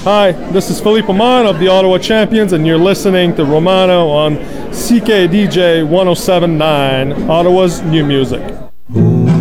Hi, this is Philippe Amon of the Ottawa Champions, and you're listening to Romano on CKDJ 1079, Ottawa's new music.